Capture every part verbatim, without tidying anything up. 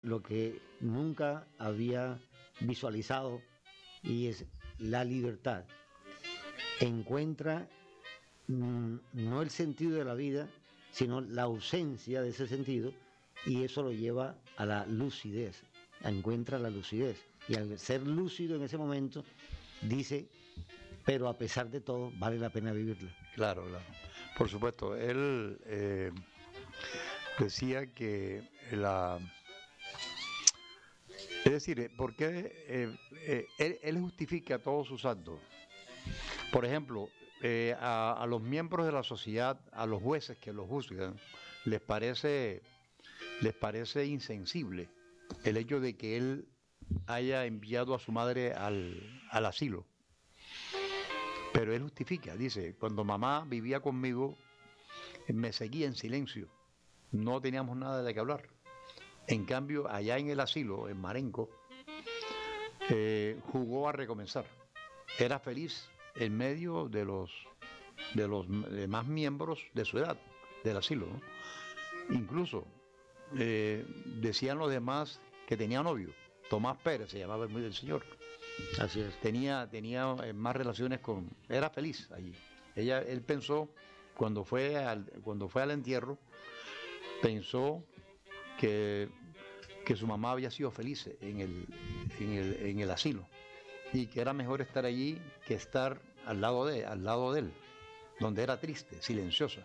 lo que nunca había visualizado, y es la libertad. Encuentra mm, no el sentido de la vida, sino la ausencia de ese sentido, y eso lo lleva a la lucidez, encuentra la lucidez. Y al ser lúcido en ese momento, dice, pero a pesar de todo, vale la pena vivirla. Claro, claro. Por supuesto, él eh, decía que la... Es decir, ¿por qué eh, eh, él, él justifica todos sus actos? Por ejemplo, eh, a, a los miembros de la sociedad, a los jueces que los juzgan, les parece, les parece insensible el hecho de que él haya enviado a su madre al, al asilo. Pero él justifica, dice, cuando mamá vivía conmigo, me seguía en silencio, no teníamos nada de qué hablar. En cambio, allá en el asilo, en Marenco, eh, jugó a recomenzar. Era feliz en medio de los, de los demás miembros de su edad, del asilo, ¿no? Incluso eh, decían los demás que tenía novio. Tomás Pérez se llamaba el, el señor. Así es. Tenía, tenía eh, más relaciones con... Era feliz allí. Ella, él pensó, cuando fue al, cuando fue al entierro, pensó que, que su mamá había sido feliz en el, en el, en el asilo y que era mejor estar allí que estar al lado de, al lado de él, donde era triste, silenciosa.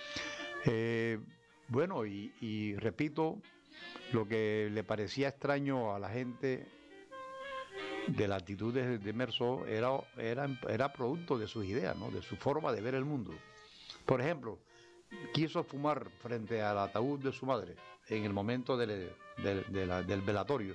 Eh, bueno, y, y repito, lo que le parecía extraño a la gente de la actitud de, de Meursault era, era, era producto de sus ideas, ¿no? De su forma de ver el mundo. Por ejemplo, quiso fumar frente al ataúd de su madre en el momento del, del, de la, del velatorio.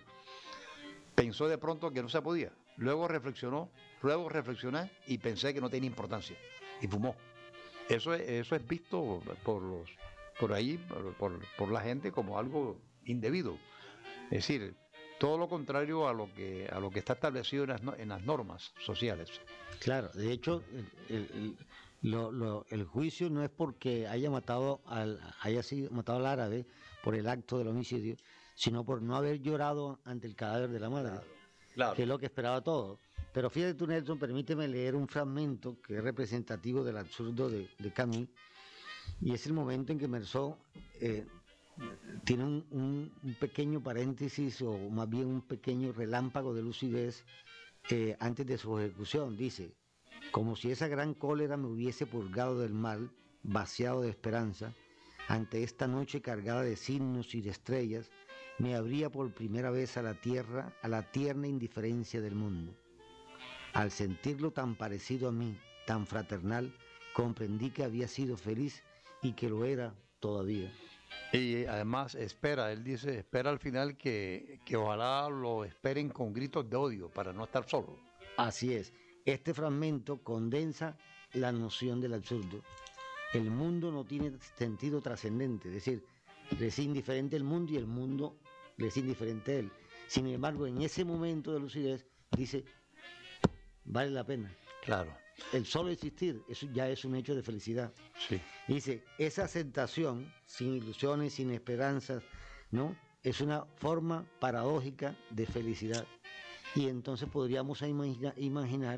Pensó de pronto que no se podía. Luego reflexionó, luego reflexioné y pensé que no tenía importancia. Y fumó. Eso es, eso es visto por los, por ahí, por, por, por la gente como algo indebido. Es decir, todo lo contrario a lo que, a lo que está establecido en las, en las normas sociales. Claro, de hecho, el, el, el, lo, lo, el juicio no es porque haya matado al, haya sido matado al árabe por el acto del homicidio, sino por no haber llorado ante el cadáver de la madre, Claro, claro. que es lo que esperaba todo. Pero fíjate tú, Nelson, permíteme leer un fragmento que es representativo del absurdo de, de Camus, y es el momento en que Meursault eh, tiene un, un, un pequeño paréntesis, o más bien un pequeño relámpago de lucidez eh, antes de su ejecución. Dice, como si esa gran cólera me hubiese purgado del mal, vaciado de esperanza, ante esta noche cargada de signos y de estrellas, me abría por primera vez a la tierra, a la tierna indiferencia del mundo. Al sentirlo tan parecido a mí, tan fraternal, comprendí que había sido feliz y que lo era todavía. Y además espera, él dice, espera al final que, que ojalá lo esperen con gritos de odio para no estar solo. Así es, este fragmento condensa la noción del absurdo. El mundo no tiene sentido trascendente, es decir, le es indiferente el mundo y el mundo le es indiferente a él. Sin embargo, en ese momento de lucidez, dice, vale la pena. Claro. El solo existir, eso ya es un hecho de felicidad. Sí. Dice, esa aceptación, sin ilusiones, sin esperanzas, ¿no? Es una forma paradójica de felicidad. Y entonces podríamos imagina, imaginar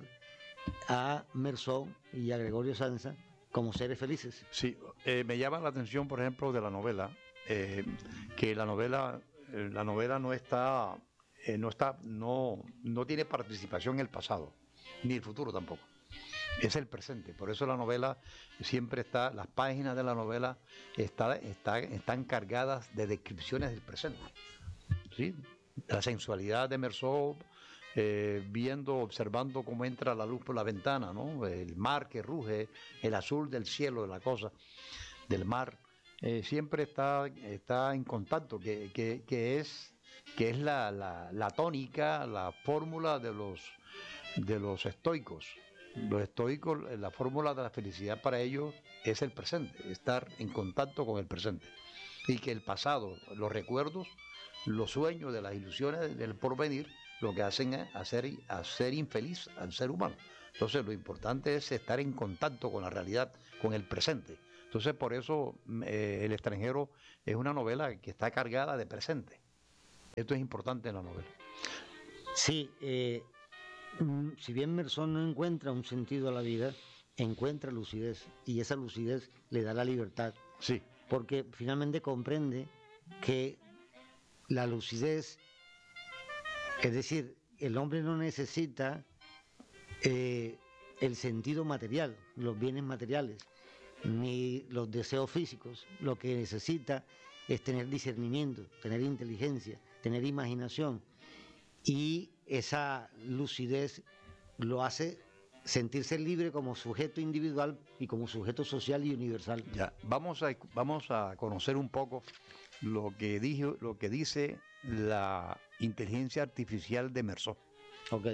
a Meursault y a Gregorio Samsa como seres felices. Sí, eh, me llama la atención, por ejemplo, de la novela, eh, que la novela, eh, la novela no está, eh, no está, no, no tiene participación en el pasado, ni el futuro tampoco. Es el presente, por eso la novela siempre está, las páginas de la novela está, está, están cargadas de descripciones del presente. ¿Sí? La sensualidad de Meursault, eh, viendo, observando cómo entra la luz por la ventana, ¿no? El mar que ruge, el azul del cielo, de la cosa, del mar, eh, siempre está, está en contacto, que, que, que es, que es la, la, la tónica, la fórmula de los, de los estoicos. Los estoicos, la fórmula de la felicidad para ellos es el presente, estar en contacto con el presente. Y que el pasado, los recuerdos, los sueños de las ilusiones del porvenir, lo que hacen es hacer, hacer infeliz al ser humano. Entonces lo importante es estar en contacto con la realidad, con el presente. Entonces por eso eh, El extranjero es una novela que está cargada de presente. Esto es importante en la novela. Sí, eh, mm, si bien Mersón no encuentra un sentido a la vida, encuentra lucidez, y esa lucidez le da la libertad, Sí, porque finalmente comprende que la lucidez, es decir, el hombre no necesita eh, el sentido material, los bienes materiales, ni los deseos físicos. Lo que necesita es tener discernimiento, tener inteligencia, tener imaginación, y esa lucidez lo hace sentirse libre como sujeto individual y como sujeto social y universal. ya. Vamos a, vamos a conocer un poco lo que, dijo, lo que dice la inteligencia artificial de Mersó. Ok.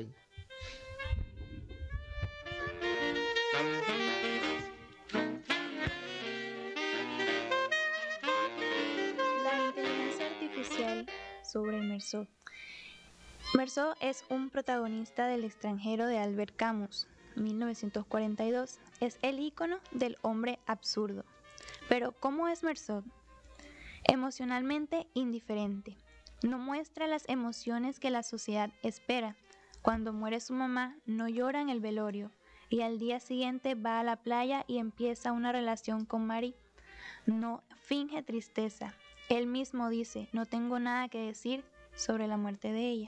La inteligencia artificial sobre Mersó. Mersó es un protagonista del extranjero de Albert Camus, mil novecientos cuarenta y dos. Es el ícono del hombre absurdo. Pero, ¿cómo es Mersó? Emocionalmente indiferente. No muestra las emociones que la sociedad espera. Cuando muere su mamá, no llora en el velorio, y al día siguiente va a la playa y empieza una relación con Marie. No finge tristeza. Él mismo dice, no tengo nada que decir sobre la muerte de ella.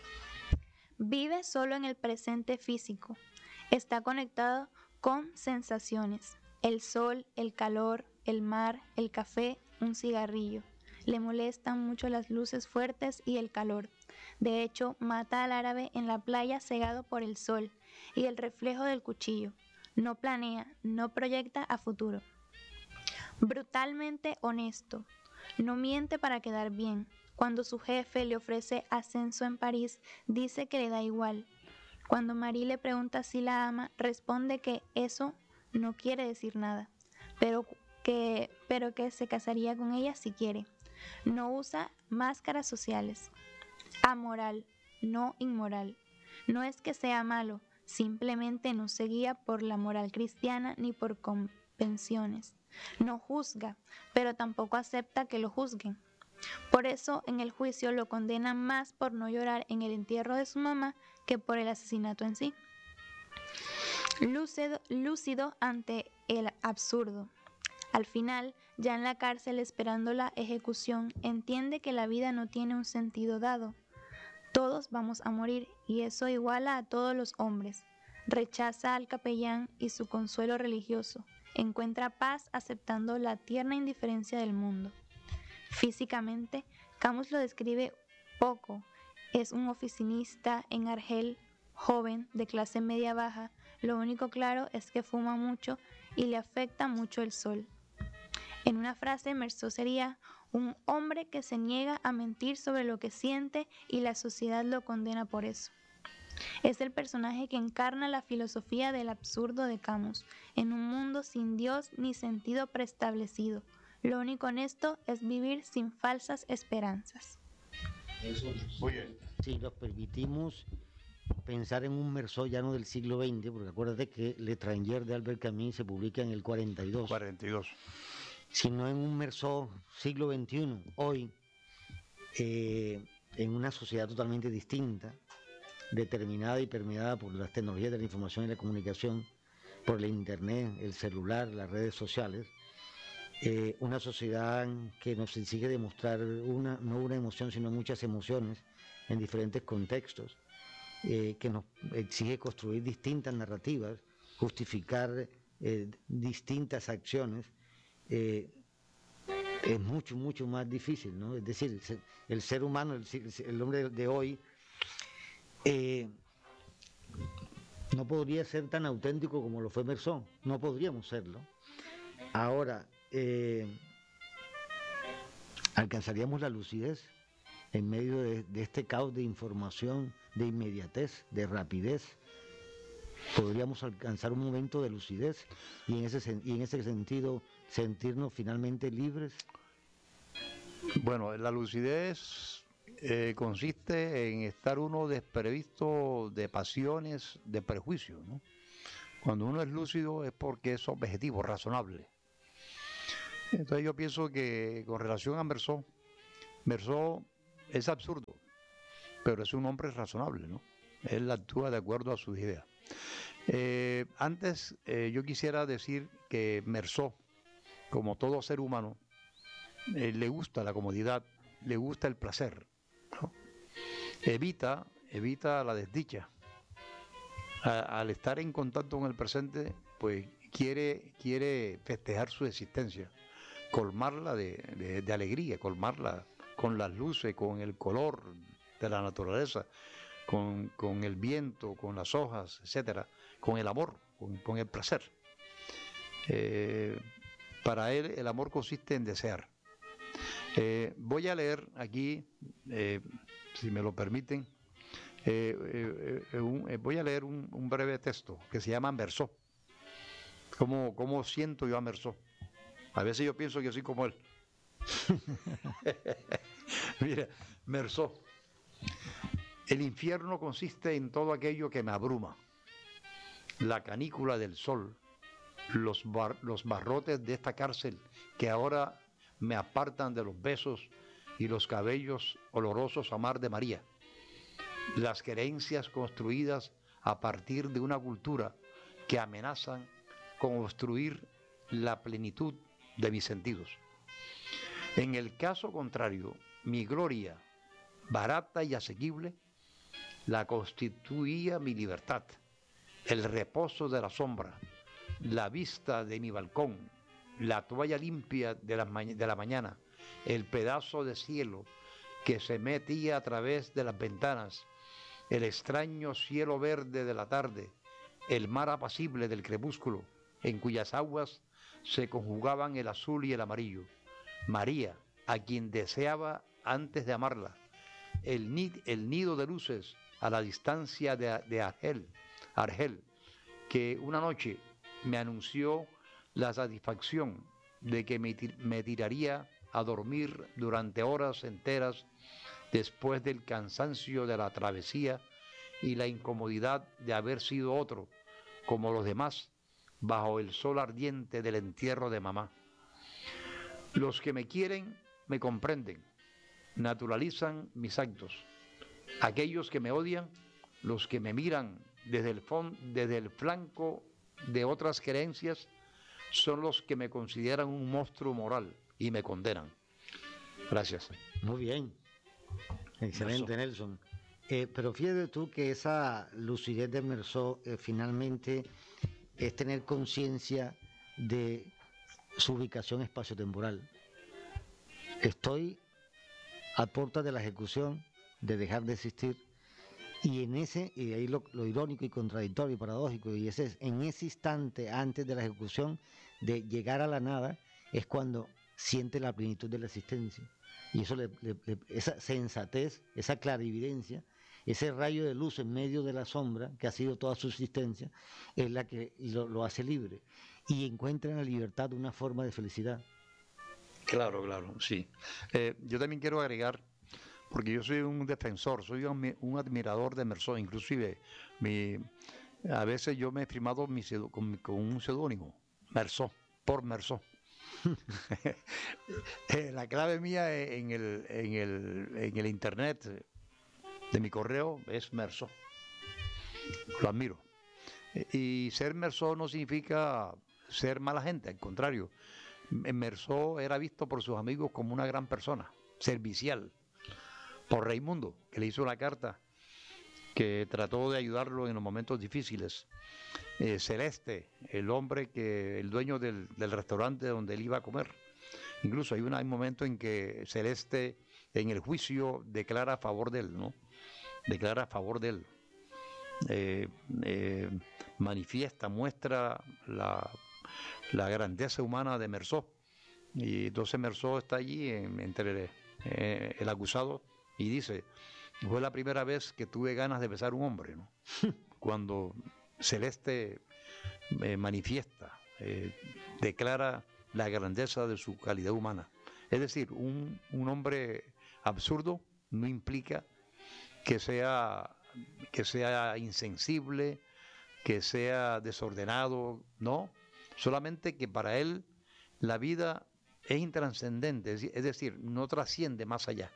Vive solo en el presente físico. Está conectado con sensaciones. El sol, el calor, el mar, el café, un cigarrillo. Le molestan mucho las luces fuertes y el calor. De hecho, mata al árabe en la playa cegado por el sol y el reflejo del cuchillo. No planea, no proyecta a futuro. Brutalmente honesto. No miente para quedar bien. Cuando su jefe le ofrece ascenso en París, dice que le da igual. Cuando Marie le pregunta si la ama, responde que eso no quiere decir nada, pero que, pero que se casaría con ella si quiere. No usa máscaras sociales. Amoral, no inmoral. No es que sea malo, simplemente no se guía por la moral cristiana ni por convenciones. No juzga, pero tampoco acepta que lo juzguen. Por eso en el juicio lo condenan más por no llorar en el entierro de su mamá que por el asesinato en sí. Lúcido, lúcido ante el absurdo. Al final, ya en la cárcel esperando la ejecución, entiende que la vida no tiene un sentido dado. Todos vamos a morir y eso iguala a todos los hombres. Rechaza al capellán y su consuelo religioso. Encuentra paz aceptando la tierna indiferencia del mundo. Físicamente, Camus lo describe poco. Es un oficinista en Argel, joven, de clase media baja. Lo único claro es que fuma mucho y le afecta mucho el sol. En una frase, Mersó sería un hombre que se niega a mentir sobre lo que siente y la sociedad lo condena por eso. Es el personaje que encarna la filosofía del absurdo de Camus, en un mundo sin Dios ni sentido preestablecido. Lo único honesto es vivir sin falsas esperanzas. Eso, Oye, si nos permitimos pensar en un Mersó ya no del siglo veinte, porque acuérdate que L'Étranger de Albert Camus se publica en el cuarenta y dos, cuarenta y dos. sino en un Mersó siglo veintiuno, hoy, eh, en una sociedad totalmente distinta, determinada y permeada por las tecnologías de la información y la comunicación, por el internet, el celular, las redes sociales. Eh, una sociedad que nos exige demostrar una, no una emoción, sino muchas emociones en diferentes contextos, eh, que nos exige construir distintas narrativas, justificar eh, distintas acciones, eh, es mucho, mucho más difícil, ¿no? Es decir, el ser humano, el, el hombre de hoy, eh, no podría ser tan auténtico como lo fue Mersó, no podríamos serlo. Ahora, Eh, alcanzaríamos la lucidez en medio de, de este caos de información, de inmediatez, de rapidez. Podríamos alcanzar un momento de lucidez y en ese, y en ese sentido sentirnos finalmente libres. Bueno, la lucidez eh, consiste en estar uno desprevisto de pasiones, de prejuicios, ¿no? Cuando uno es lúcido es porque es objetivo, razonable. Entonces yo pienso que con relación a Mersó, Mersó es absurdo, pero es un hombre razonable, ¿no? Él actúa de acuerdo a sus ideas. Eh, antes, eh, yo quisiera decir que Meursault, como todo ser humano, eh, le gusta la comodidad, le gusta el placer, ¿no? Evita, evita la desdicha. A, al estar en contacto con el presente, pues quiere, quiere festejar su existencia, colmarla de, de, de alegría, colmarla con las luces, con el color de la naturaleza, con, con el viento, con las hojas, etcétera, con el amor, con, con el placer. Eh, para él el amor consiste en desear. Eh, voy a leer aquí, eh, si me lo permiten, eh, eh, eh, un, eh, voy a leer un, un breve texto que se llama Meursault. ¿Cómo, cómo siento yo a Meursault? A veces yo pienso que soy como él. Mira, Meursault. El infierno consiste en todo aquello que me abruma. La canícula del sol, los, bar, los barrotes de esta cárcel que ahora me apartan de los besos y los cabellos olorosos a mar de María. Las creencias construidas a partir de una cultura que amenazan con obstruir la plenitud de mis sentidos. En el caso contrario, mi gloria, barata y asequible, la constituía mi libertad, el reposo de la sombra, la vista de mi balcón, la toalla limpia de la, ma- de la mañana, el pedazo de cielo que se metía a través de las ventanas, el extraño cielo verde de la tarde, el mar apacible del crepúsculo, en cuyas aguas se conjugaban el azul y el amarillo. María, a quien deseaba antes de amarla, el, nid, el nido de luces a la distancia de, de Argel, Argel, que una noche me anunció la satisfacción de que me, me tiraría a dormir durante horas enteras después del cansancio de la travesía y la incomodidad de haber sido otro, como los demás, bajo el sol ardiente del entierro de mamá. Los que me quieren me comprenden, naturalizan mis actos. Aquellos que me odian, los que me miran desde el, fon, desde el flanco de otras creencias, son los que me consideran un monstruo moral y me condenan. Gracias. Muy bien. Excelente, Nelson. Eh, pero fíjate tú que esa lucidez de Meursault eh, finalmente es tener conciencia de su ubicación espaciotemporal. Estoy a puertas de la ejecución, de dejar de existir, y en ese, y ahí lo, lo irónico y contradictorio y paradójico, y ese es en ese instante antes de la ejecución, de llegar a la nada, es cuando siente la plenitud de la existencia. Y eso le, le, le, esa sensatez, esa clarividencia, ese rayo de luz en medio de la sombra, que ha sido toda su existencia, es la que lo, lo hace libre. Y encuentra en la libertad una forma de felicidad. Claro, claro, sí. Eh, yo también quiero agregar, porque yo soy un defensor, soy un, un admirador de Meursault, inclusive mi, a veces yo me he firmado mi, con, con un seudónimo, Meursault, por Meursault. La clave mía en el, en, el, en el internet de mi correo es Meursault. Lo admiro. Y ser Meursault no significa ser mala gente, al contrario. Meursault era visto por sus amigos como una gran persona, servicial. Por Raimundo, que le hizo una carta que trató de ayudarlo en los momentos difíciles. Eh, Celeste, el hombre que, el dueño del, del restaurante donde él iba a comer. Incluso hay, una, hay un momento en que Celeste, en el juicio, declara a favor de él, ¿no? Declara a favor de él. Eh, eh, manifiesta, muestra la, la grandeza humana de Meursault. Y entonces Meursault está allí en, entre eh, el acusado y dice: fue la primera vez que tuve ganas de besar a un hombre, ¿no? Cuando Celeste eh, manifiesta, eh, declara la grandeza de su calidad humana. Es decir, un, un hombre absurdo no implica que sea, que sea insensible, que sea desordenado, no, solamente que para él la vida es intranscendente, es decir, no trasciende más allá,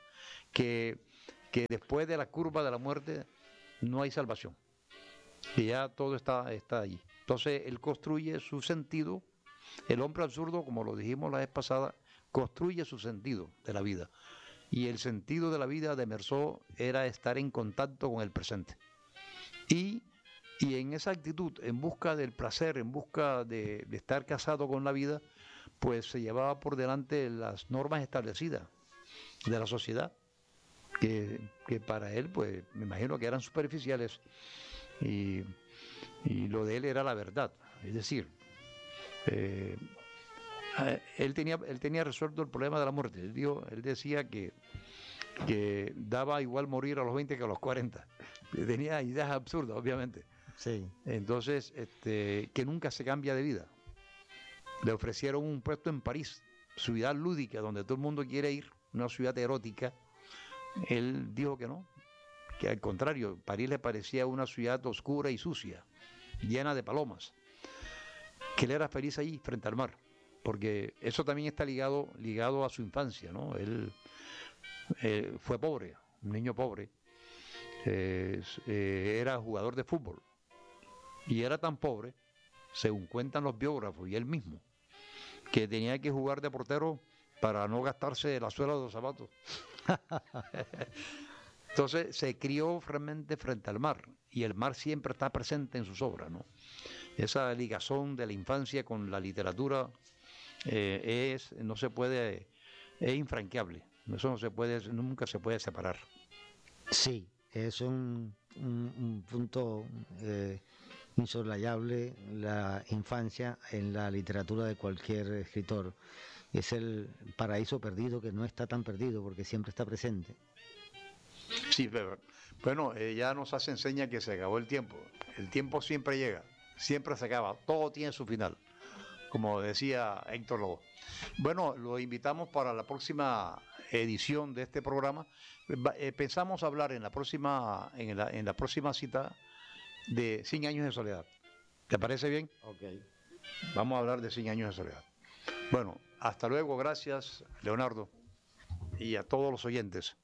que, que después de la curva de la muerte no hay salvación, que ya todo está, está allí. Entonces él construye su sentido, el hombre absurdo, como lo dijimos la vez pasada, construye su sentido de la vida. Y el sentido de la vida de Meursault era estar en contacto con el presente. Y, y en esa actitud, en busca del placer, en busca de, de estar casado con la vida, pues se llevaba por delante las normas establecidas de la sociedad, que, que para él, pues me imagino que eran superficiales, y, y lo de él era la verdad. Es decir, eh, él tenía, él tenía resuelto el problema de la muerte. Él, dijo, él decía que, que daba igual morir a los veinte que a los cuarenta. Tenía ideas absurdas, obviamente. Sí. Entonces, este, que nunca se cambia de vida. Le ofrecieron un puesto en París, ciudad lúdica, donde todo el mundo quiere ir, una ciudad erótica. Él dijo que no, que al contrario, París le parecía una ciudad oscura y sucia, llena de palomas. Que él era feliz allí, frente al mar. Porque eso también está ligado, ligado a su infancia, ¿no? Él eh, fue pobre, un niño pobre, eh, eh, era jugador de fútbol, y era tan pobre, según cuentan los biógrafos y él mismo, que tenía que jugar de portero para no gastarse la suela de los zapatos. Entonces se crió realmente frente al mar, y el mar siempre está presente en sus obras, ¿no? Esa ligazón de la infancia con la literatura Eh, es, no se puede, es infranqueable, eso no se puede, nunca se puede separar. Sí, es un, un, un punto eh, insoslayable, la infancia en la literatura de cualquier escritor. Es el paraíso perdido, que no está tan perdido porque siempre está presente. Sí, pero bueno, eh, ya nos hace enseña que se acabó el tiempo. El tiempo siempre llega, siempre se acaba, todo tiene su final, como decía Héctor Lavoe. Bueno, lo invitamos para la próxima edición de este programa. Eh, pensamos hablar en la próxima, en la, en la próxima cita de Cien años de soledad. ¿Te parece bien? Ok. Vamos a hablar de Cien años de soledad. Bueno, hasta luego, gracias, Leonardo, y a todos los oyentes.